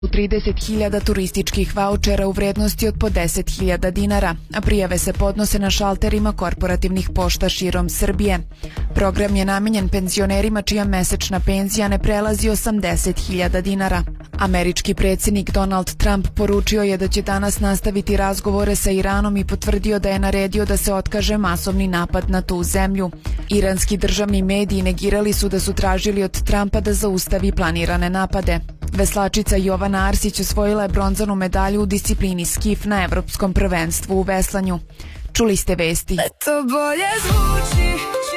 30.000 turističkih vaučera u vrednosti od po 10.000 dinara, a prijave se podnose na šalterima korporativnih pošta širom Srbije. Program je namenjen penzionerima čija mesečna penzija ne prelazi 80.000 dinara. Američki predsjednik Donald Trump poručio je da će danas nastaviti razgovore sa Iranom i potvrdio da je naredio da se otkaže masovni napad na tu zemlju. Iranski državni mediji negirali su da su tražili od Trumpa da zaustavi planirane napade. Veslačica Jovana Arsić osvojila je bronzanu medalju u disciplini skif na Evropskom prvenstvu u veslanju. Čuli ste vesti. To bolje zvuči.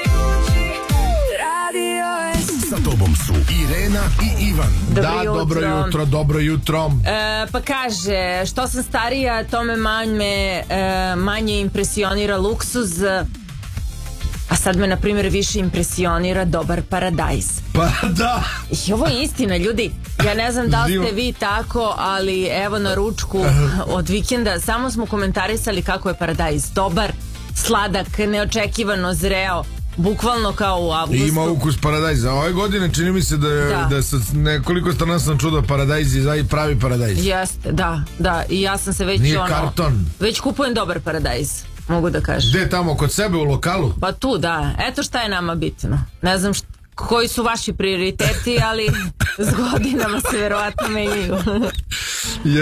Sa tobom su Irena i Ivan. Dobro jutro. Pa kaže, što sam starija, to me manje impresionira luksuz, a sad me, na primjer, više impresionira dobar paradajz. Pa da. I ovo je istina, ljudi. Ja ne znam da li ste vi tako, ali evo na ručku od vikenda samo smo komentarisali kako je paradajz dobar, sladak, neočekivano zreo, bukvalno kao u avgustu. Ima ukus paradajza. Ove godine čini mi se da sa nekoliko strana sam čuo da paradajz je pravi paradajz. Jeste, da. I ja sam se već nije karton. Već kupujem dobar paradajz, mogu da kažem. Gde, tamo kod sebe u lokalu? Pa tu, da. Eto šta je nama bitno. Ne znam koji su vaši prioriteti, ali s godinama se verovatno menjaju.